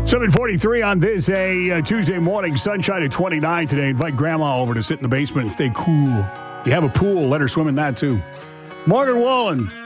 7:43 on this Tuesday morning. Sunshine at 29 today. Invite Grandma over to sit in the basement and stay cool. If you have a pool, let her swim in that too. Morgan Wallen.